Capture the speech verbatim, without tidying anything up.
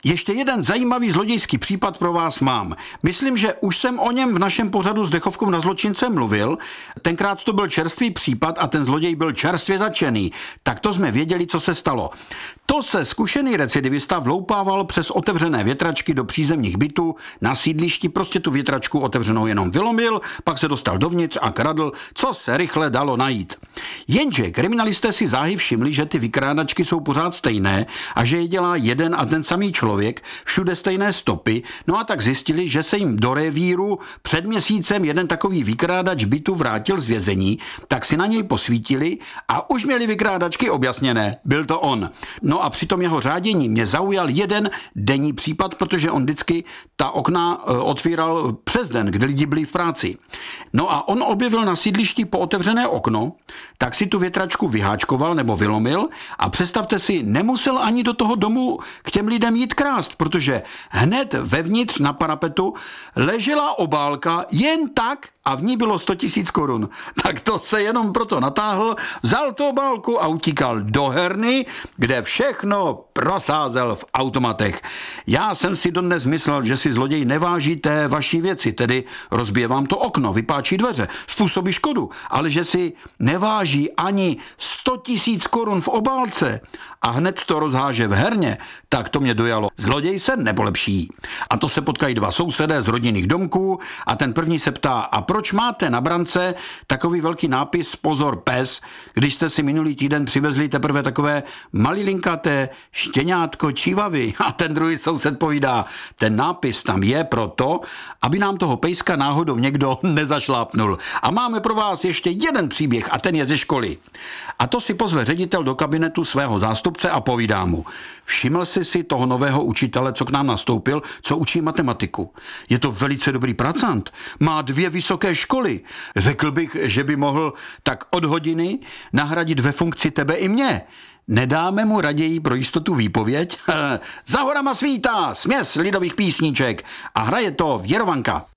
Ještě jeden zajímavý zlodějský případ pro vás mám. Myslím, že už jsem o něm v našem pořadu s dechovkou na zločince mluvil. Tenkrát to byl čerstvý případ a ten zloděj byl čerstvě začený. Tak to jsme věděli, co se stalo. To se zkušený recidivista vloupával přes otevřené větračky do přízemních bytů na sídlišti, prostě tu větračku otevřenou jenom vylomil, pak se dostal dovnitř a kradl, co se rychle dalo najít. Jenže kriminalisté si záhy všimli, že ty vykrádačky jsou pořád stejné a že je dělá jeden a ten samý člověk, všude stejné stopy, no a tak zjistili, že se jim do revíru před měsícem jeden takový vykrádač bytu vrátil z vězení, tak si na něj posvítili a už měli vykrádačky objasněné. Byl to on. No a při tom jeho řádění mě zaujal jeden denní případ, protože on vždycky ta okna otvíral přes den, kde lidi byli v práci. No a on objevil na sídlišti po otevřené okno, tak si tu větračku vyháčkoval nebo vylomil a představte si, nemusel ani do toho domu k těm lidem jít krást, protože hned vevnitř na parapetu ležela obálka jen tak a v ní bylo sto tisíc korun. Tak to se jenom proto natáhl, vzal tu obálku a utíkal do herny, kde všechno prosázel v automatech. Já jsem si dodnes myslel, že si zloděj neváží té vaší věci, tedy rozbije vám to okno, vypáčí dveře, způsobí škodu, ale že si neváží ani sto tisíc korun v obálce a hned to rozháže v herně, tak to mě dojalo. Zloděj se nepolepší. A to se potkají dva sousedé z rodinných domků a ten první se ptá, a proč máte na brance takový velký nápis pozor pes, když jste si minulý týden přivezli teprve takové malilinkaté štěňátko čívavy? A ten druhý soused povídá, ten nápis tam je proto, aby nám toho pejska náhodou někdo nezašlápnul. A máme pro vás ještě jeden příběh a ten je ze školy. A to si pozve ředitel do kabinetu svého zástupce a povídá mu, všiml jsi si toho nového učitele, co k nám nastoupil, co učí matematiku. Je to velice dobrý pracant, má dvě vysoké školy. Řekl bych, že by mohl tak od hodiny nahradit ve funkci tebe i mě. Nedáme mu raději pro jistotu výpověď? Za horama svítá směs lidových písníček a hraje to Věrovanka.